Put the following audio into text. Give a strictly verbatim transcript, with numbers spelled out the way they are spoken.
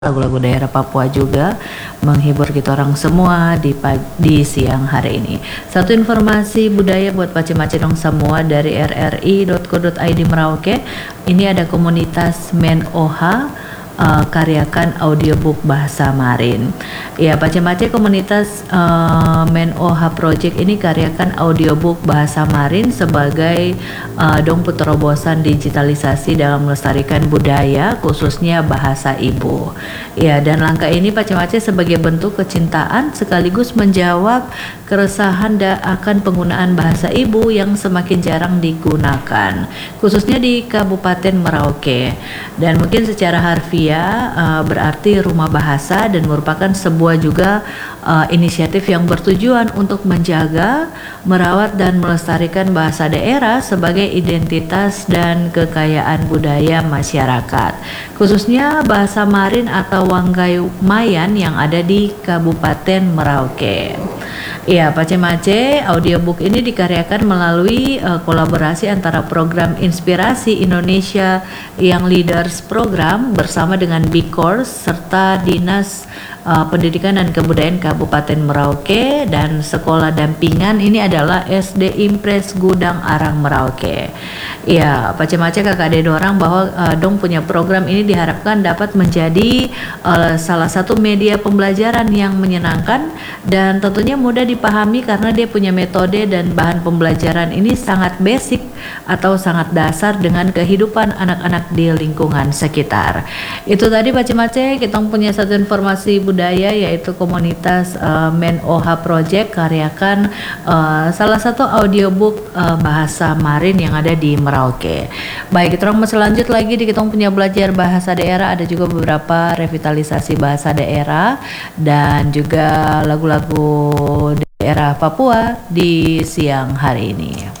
lagu-lagu daerah Papua juga menghibur kita orang semua di pagi, di siang hari ini. Satu informasi budaya buat pace-mace dong semua dari r r i dot co dot i d Merauke. Ini ada komunitas Men Oha uh, karyakan audiobook bahasa Marin. Ya, pace-mace komunitas uh, Men Oha Project ini karyakan audiobook bahasa Marin sebagai uh, dong terobosan digitalisasi dalam melestarikan budaya khususnya bahasa ibu. Ya, dan langkah ini pace-mace sebagai bentuk kecintaan sekaligus menjawab keresahan akan penggunaan bahasa ibu yang semakin jarang digunakan khususnya di Kabupaten Merauke. Dan mungkin secara harfiah uh, berarti rumah bahasa dan merupakan sebuah juga uh, inisiatif yang bertujuan untuk menjaga, merawat dan melestarikan bahasa daerah sebagai identitas dan kekayaan budaya masyarakat khususnya bahasa Marin atau Wanggai Mayan yang ada di Kabupaten Merauke. Ya, pace-mace audiobook ini dikaryakan melalui uh, kolaborasi antara program Inspirasi Indonesia Young Leaders Program bersama dengan B K O R S serta Dinas uh, Pendidikan dan Kebudayaan Kabupaten Merauke dan sekolah dampingan ini adalah S D Impres Gudang Arang Merauke. Ya, pace-mace kakak ade dorang bahwa uh, dong punya program ini diharapkan dapat menjadi uh, salah satu media pembelajaran yang menyenangkan dan tentunya mudah dipahami karena dia punya metode dan bahan pembelajaran ini sangat basic atau sangat dasar dengan kehidupan anak-anak di lingkungan sekitar. Itu tadi pace-mace kita punya satu informasi budaya yaitu komunitas uh, Men Oha Project karyakan uh, salah satu audiobook uh, bahasa Marin yang ada di Merauke. Baik, kita masih lanjut lagi di kita punya belajar bahasa daerah, ada juga beberapa revitalisasi bahasa daerah dan juga lagu-lagu daerah Papua di siang hari ini.